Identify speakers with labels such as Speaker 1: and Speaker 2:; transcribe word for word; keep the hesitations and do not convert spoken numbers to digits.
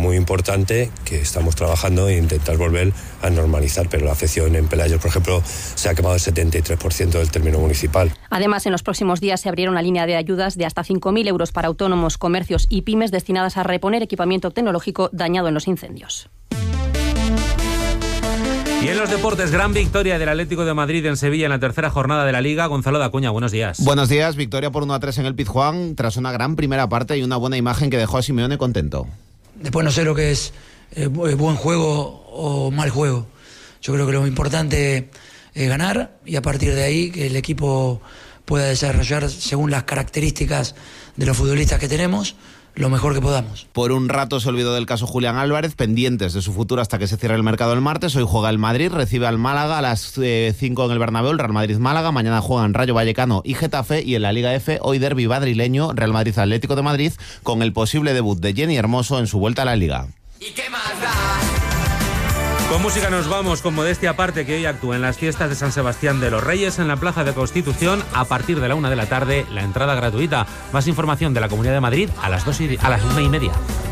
Speaker 1: muy importante que estamos trabajando e intentar volver a normalizar, pero la afección en Pelayos, por ejemplo, se ha quemado el setenta y tres por ciento del término municipal.
Speaker 2: Además, en los próximos días se abrirá una línea de ayudas de hasta cinco mil euros para autónomos, comercios y pymes destinadas a reponer equipamiento tecnológico dañado en los incendios.
Speaker 3: Y en los deportes, gran victoria del Atlético de Madrid en Sevilla en la tercera jornada de la Liga. Gonzalo Dacuña, buenos días.
Speaker 4: Buenos días, victoria por uno a tres en el Pizjuán tras una gran primera parte y una buena imagen que dejó a Simeone contento.
Speaker 5: Después no sé lo que es eh, buen juego o mal juego. Yo creo que lo importante es ganar y a partir de ahí que el equipo pueda desarrollar según las características de los futbolistas que tenemos lo mejor que podamos.
Speaker 4: Por un rato se olvidó del caso Julián Álvarez, pendientes de su futuro hasta que se cierre el mercado el martes. Hoy juega el Madrid, recibe al Málaga a las eh, cinco en el Bernabéu, el Real Madrid-Málaga. Mañana juegan Rayo Vallecano y Getafe, y en la Liga F hoy derbi madrileño, Real Madrid-Atlético de Madrid, con el posible debut de Jenny Hermoso en su vuelta a la Liga.
Speaker 3: ¿Y qué más da? Con música nos vamos, con modestia aparte, que hoy actúa en las fiestas de San Sebastián de los Reyes en la Plaza de Constitución a partir de la una de la tarde, la entrada gratuita. Más información de la Comunidad de Madrid a las dos y, a las una y media.